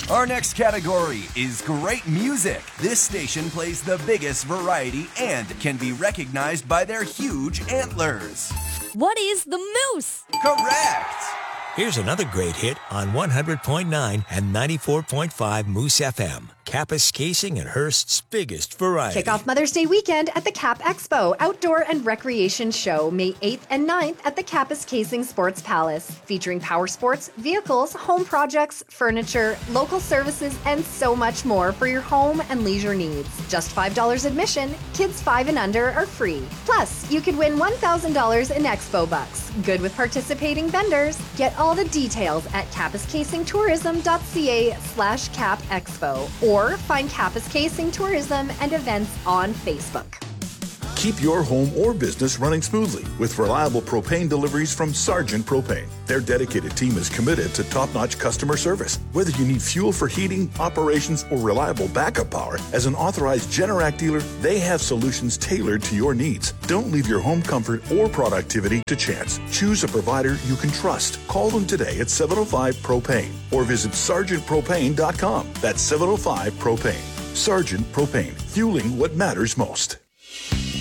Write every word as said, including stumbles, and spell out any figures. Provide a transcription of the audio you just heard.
Our next category is great music. This station plays the biggest variety and can be recognized by their huge antlers. What is the moose? Correct! Here's another great hit on one hundred point nine and ninety-four point five Moose F M. Kappas Casing and Hearst's biggest variety. Kick off Mother's Day weekend at the Cap Expo Outdoor and Recreation Show, May eighth and ninth at the Kappas Casing Sports Palace, featuring power sports, vehicles, home projects, furniture, local services, and so much more for your home and leisure needs. Just five dollars admission, kids five and under are free. Plus, you could win one thousand dollars in Expo Bucks. Good with participating vendors. Get all the details at kappascasingtourism.ca slash cap expo or Or find Kappas Casing Tourism and Events on Facebook. Keep your home or business running smoothly with reliable propane deliveries from Sargent Propane. Their dedicated team is committed to top-notch customer service. Whether you need fuel for heating, operations, or reliable backup power, as an authorized Generac dealer, they have solutions tailored to your needs. Don't leave your home comfort or productivity to chance. Choose a provider you can trust. Call them today at seven oh five propane or visit sargent propane dot com. That's seven oh five propane. Sargent Propane, fueling what matters most.